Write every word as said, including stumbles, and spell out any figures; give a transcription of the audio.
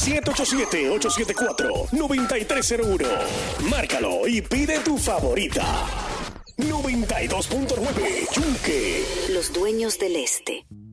siete ocho siete, ocho siete cuatro, nueve tres cero uno. Márcalo y pide tu favorita. noventa y dos punto nueve Yunque. Los dueños del este.